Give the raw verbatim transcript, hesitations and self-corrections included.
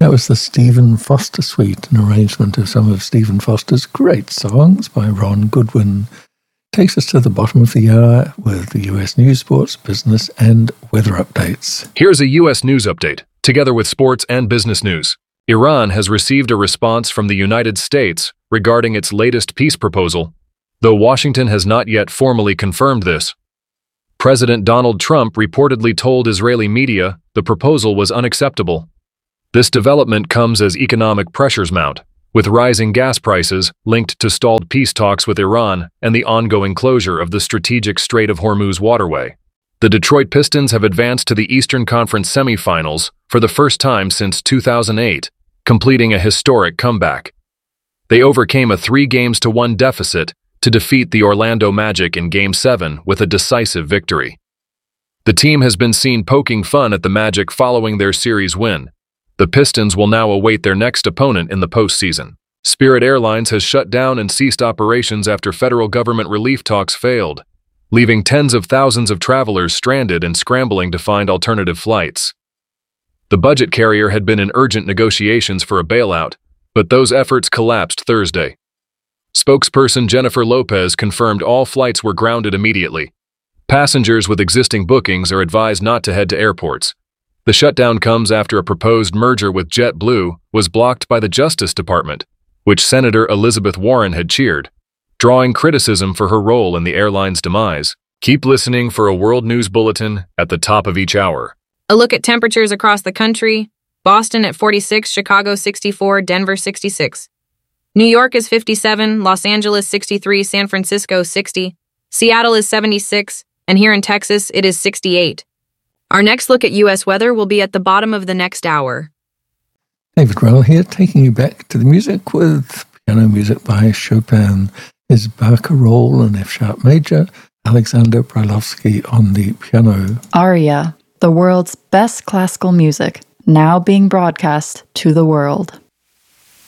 That was the Stephen Foster Suite, an arrangement of some of Stephen Foster's great songs by Ron Goodwin. Takes us to the bottom of the hour with the U S news, sports, business, and weather updates. Here's a U S news update, together with sports and business news. Iran has received a response from the United States regarding its latest peace proposal, though Washington has not yet formally confirmed this. President Donald Trump reportedly told Israeli media the proposal was unacceptable. This development comes as economic pressures mount, with rising gas prices linked to stalled peace talks with Iran and the ongoing closure of the strategic Strait of Hormuz waterway. The Detroit Pistons have advanced to the Eastern Conference semifinals for the first time since two thousand eight, completing a historic comeback. They overcame a three games to one deficit to defeat the Orlando Magic in Game seven with a decisive victory. The team has been seen poking fun at the Magic following their series win. The Pistons will now await their next opponent in the postseason. Spirit Airlines has shut down and ceased operations after federal government relief talks failed, leaving tens of thousands of travelers stranded and scrambling to find alternative flights. The budget carrier had been in urgent negotiations for a bailout, but those efforts collapsed Thursday. Spokesperson Jennifer Lopez confirmed all flights were grounded immediately. Passengers with existing bookings are advised not to head to airports. The shutdown comes after a proposed merger with JetBlue was blocked by the Justice Department, which Senator Elizabeth Warren had cheered, drawing criticism for her role in the airline's demise. Keep listening for a World News Bulletin at the top of each hour. A look at temperatures across the country. Boston at forty-six, Chicago sixty-four, Denver sixty-six. New York is fifty-seven, Los Angeles sixty-three, San Francisco sixty, Seattle is seventy-six, and here in Texas it is sixty-eight. Our next look at U S weather will be at the bottom of the next hour. David Rowell here, taking you back to the music with piano music by Chopin. Is Barcarolle in F-sharp major, Alexander Brailovsky on the piano. Aria, the world's best classical music, now being broadcast to the world.